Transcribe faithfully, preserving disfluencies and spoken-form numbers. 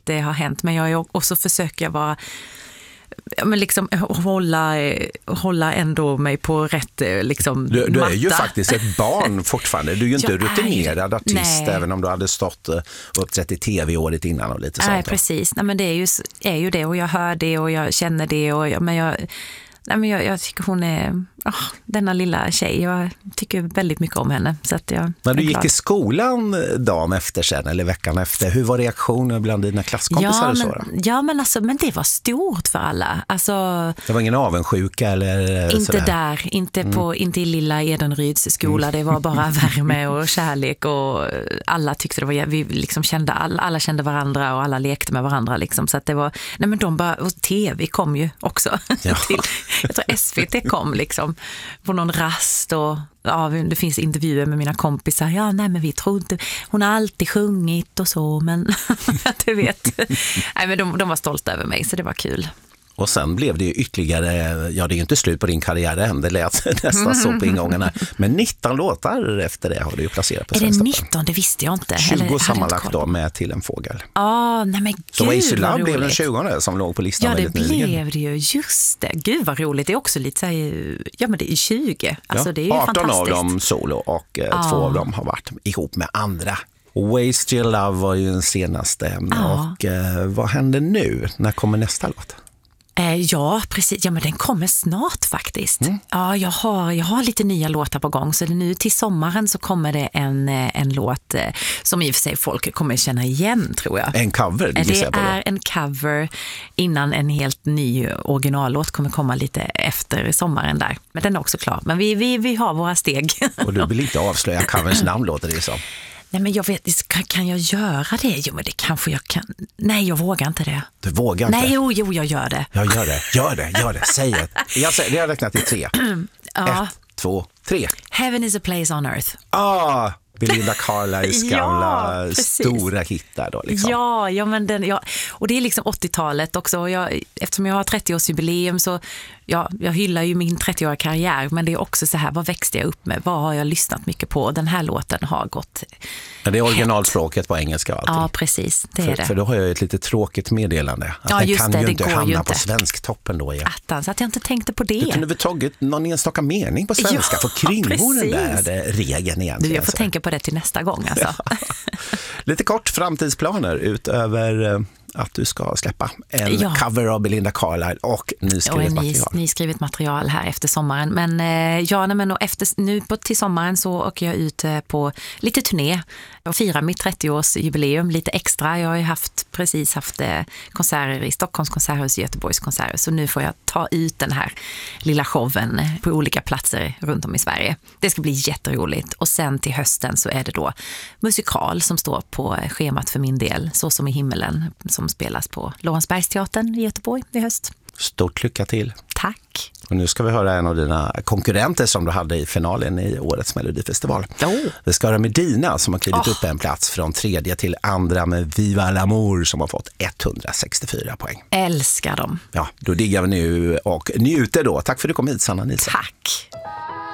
att det har hänt. Men jag är, och så försöker jag vara, men liksom hålla, hålla ändå mig på rätt liksom, du, du är ju matta. faktiskt ett barn fortfarande. Du är ju inte Jag rutinerad är, artist, nej. även om du hade stått uppträtt i tv året innan och lite sånt. Nej, precis. Nej, men det är ju, är ju det, och jag hör det och jag känner det. Och jag, men jag, nej, men jag, jag tycker hon är, oh, denna lilla tjej, jag tycker väldigt mycket om henne. Så att jag, När du gick glad. till skolan dagen efter sen, eller veckan efter, hur var reaktionen bland dina klasskompisar? Ja, och så, men, ja men, alltså, men det var stort för alla. Alltså, det var ingen avundsjuka? Eller inte sådär. där, inte, på, mm. inte i lilla Edenryds skola. Mm. Det var bara värme och kärlek, och alla tyckte det var, vi liksom kände, alla, alla kände varandra och alla lekte med varandra. Liksom, så att det var, nej men de bara, och tv kom ju också. Ja. till, jag tror S V T kom liksom på någon rast, och ja, det finns intervjuer med mina kompisar. Ja, nej men vi tror inte, hon har alltid sjungit och så, men du vet. Nej, men de, de var stolta över mig, så det var kul. Och sen blev det ju ytterligare, ja det är ju inte slut på din karriär än, det lät nästan så på ingångarna. Men nitton låtar efter det har du ju placerat på Är svenska. det nitton? Det visste jag inte. tjugo Eller, sammanlagt då med Till en fågel. Ja, nej men gud. Så Ways to vad Love blev den roligt. tjugonde som låg på listan Ja, det väldigt nyligen. blev det ju. Just det. Gud vad roligt. Det är också lite så här, ja men det är tjugo. Alltså Ja, det är ju arton fantastiskt. av dem solo och eh, Ja. två av dem har varit ihop med andra. Ways to Love var ju den senaste. Ja. Och eh, vad händer nu? När kommer nästa låt? Eh, ja, precis. Ja, men den kommer snart faktiskt. Mm. Ja, jag har, jag har lite nya låtar på gång. Så det nu till sommaren så kommer det en, en låt eh, som i och för sig folk kommer känna igen, tror jag. En cover, det, det på är då. en cover innan en helt ny originallåt kommer komma lite efter sommaren där. Men den är också klar. Men vi, vi, vi har våra steg. Och du vill inte avslöja coverns namn, låter det som. Nej, men jag vet, kan, kan jag göra det? Jo, men det kanske jag kan. Nej, jag vågar inte det. Du vågar inte? Nej, jo, jo, jag gör det. Jag gör det, gör det, gör det, säg det. Jag, säger, jag har räknat till tre. Ja. Ett, två, tre. Heaven is a place on earth. Ah, Belinda Carlisles gamla Ja, stora hittar då liksom. Ja, ja, men den, ja, och det är liksom åttiotalet också. Och jag, eftersom jag har trettioårsjubileum så ja, jag hyllar ju min trettioåriga karriär, men det är också så här, vad växte jag upp med? Vad har jag lyssnat mycket på? Den här låten har gått Ja, det är originalspråket på engelska och allting. Ja, precis, det är för, det. För då har jag ett lite tråkigt meddelande. Att Ja, den just kan det, ju det inte går hamna ju på inte. svensktoppen då igen. Attans, att jag inte tänkte på det. Du kunde väl tagit någon enstaka mening på svenska Ja, för kringgå den precis. där regeln egentligen. Du, jag får så. tänka på det till nästa gång alltså. Ja. Lite kort framtidsplaner utöver eh, att du ska släppa en Ja. cover av Belinda Carlisle och nyskrivet och material. Ny, nyskrivet material här efter sommaren. Men eh, ja, nej, men och efter, nu på, till sommaren så åker jag ut eh, på lite turné och firar mitt trettioårsjubileum lite extra. Jag har ju haft, precis haft eh, konserter i Stockholms konserthus, Göteborgs konserthus. Så nu får jag ta ut den här lilla showen på olika platser runt om i Sverige. Det ska bli jätteroligt. Och sen till hösten så är det då musikal som står på schemat för min del. Så som i himmelen, som spelas på Lorensbergsteatern i Göteborg i höst. Stort lycka till. Tack. Och nu ska vi höra en av dina konkurrenter som du hade i finalen i årets Melodifestival. Oh. Vi ska höra Medina som har klivit Oh. upp en plats från tredje till andra med Viva l'Amour som har fått etthundrasextiofyra poäng. Älskar dem. Ja, då diggar vi nu och njuter då. Tack för att du kom hit, Sanna Nilsson. Tack.